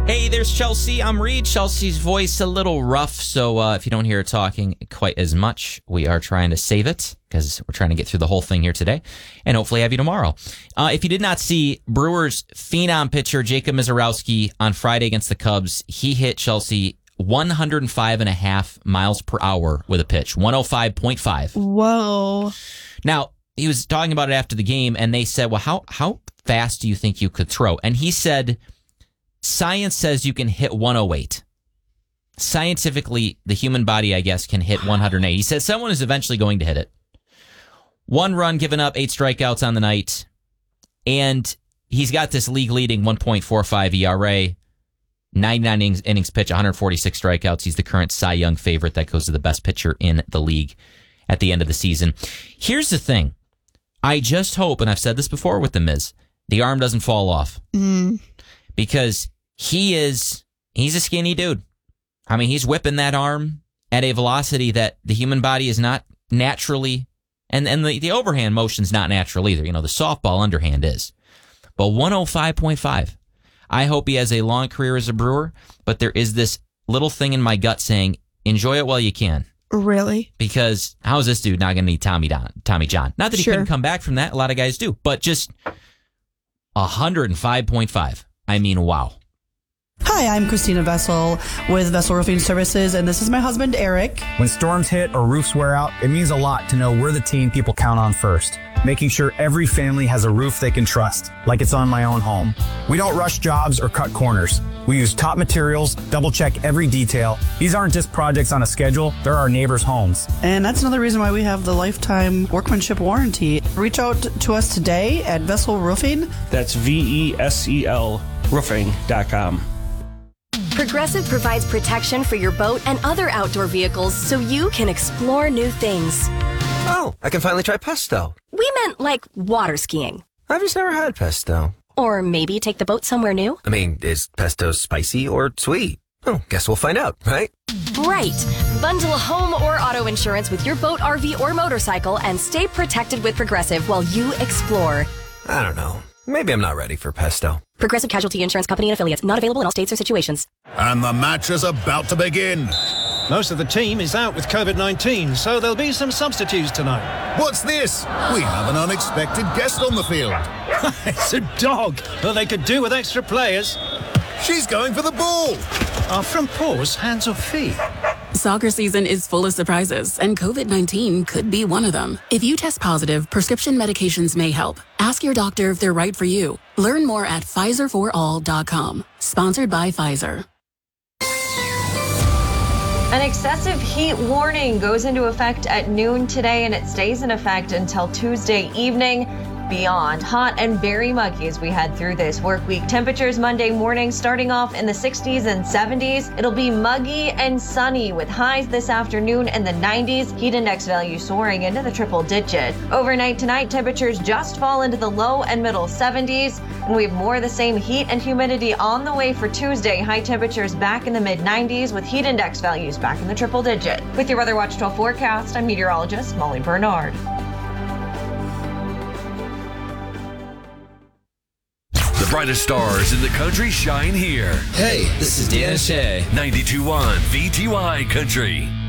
Hey, there's Chelsea. I'm Reed. Chelsea's voice a little rough, so if you don't hear her talking quite as much, we are trying to save it because we're trying to get through the whole thing here today and hopefully have you tomorrow. If you did not see Brewers phenom pitcher Jacob Misiorowski on Friday against the Cubs, he hit Chelsea 105.5 miles per hour with a pitch, 105.5. Whoa. Now, he was talking about it after the game, and they said, well, how fast do you think you could throw? And he said, science says you can hit 108. Scientifically, the human body, I guess, can hit 108. He says someone is eventually going to hit it. 1 run given up, 8 strikeouts on the night. And he's got this league-leading 1.45 ERA, 99 innings pitch, 146 strikeouts. He's the current Cy Young favorite. That goes to the best pitcher in the league at the end of the season. Here's the thing. I just hope, and I've said this before with the Miz, the arm doesn't fall off. Because he's a skinny dude. I mean, he's whipping that arm at a velocity that the human body is not naturally, and the overhand motion's not natural either. You know, the softball underhand is. But 105.5. I hope he has a long career as a Brewer, but there is this little thing in my gut saying, enjoy it while you can. Really? Because how is this dude not going to need Tommy John? Not that he couldn't come back from that. A lot of guys do. But just 105.5. I mean, wow. Hi, I'm Christina Vessel with Vessel Roofing Services, and this is my husband, Eric. When storms hit or roofs wear out, it means a lot to know we're the team people count on first, making sure every family has a roof they can trust, like it's on my own home. We don't rush jobs or cut corners. We use top materials, double-check every detail. These aren't just projects on a schedule, they're our neighbors' homes. And that's another reason why we have the lifetime workmanship warranty. Reach out to us today at Vessel Roofing. That's VESEL roofing.com. Progressive provides protection for your boat and other outdoor vehicles so you can explore new things. Oh, I can finally try pesto. We meant like water skiing. I've just never had pesto. Or maybe take the boat somewhere new. I mean, is pesto spicy or sweet? Oh, guess we'll find out, right? Right. Bundle home or auto insurance with your boat, RV, or motorcycle and stay protected with Progressive while you explore. I don't know. Maybe I'm not ready for pesto. Progressive Casualty Insurance Company and Affiliates. Not available in all states or situations. And the match is about to begin. Most of the team is out with COVID-19, so there'll be some substitutes tonight. What's this? We have an unexpected guest on the field. It's a dog. Well, they could do with extra players. She's going for the ball. Are front paws hands or feet? Soccer season is full of surprises, and COVID-19 could be one of them. If you test positive, prescription medications may help. Ask your doctor if they're right for you. Learn more at PfizerForAll.com. Sponsored by Pfizer. An excessive heat warning goes into effect at noon today, and it stays in effect until Tuesday evening. Beyond hot and very muggy as we head through this work week. Temperatures Monday morning starting off in the 60s and 70s. It'll be muggy and sunny with highs this afternoon in the 90s. Heat index value soaring into the triple digit. Overnight tonight, temperatures just fall into the low and middle 70s. And we have more of the same heat and humidity on the way for Tuesday. High temperatures back in the mid 90s with heat index values back in the triple digit. With your Weather Watch 12 forecast, I'm meteorologist Molly Bernard. The brightest stars in the country shine here. Hey, this is Dan Shea. 92.1 VTY Country.